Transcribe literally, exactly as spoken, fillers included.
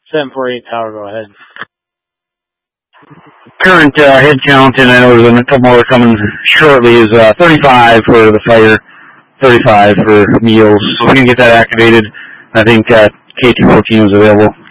seven forty-eight Tower, go ahead. Current uh, head count, and I know there's a couple more coming shortly, is uh, thirty-five for the fire, thirty-five for meals. So if we can get that activated, I think uh, K two fourteen is available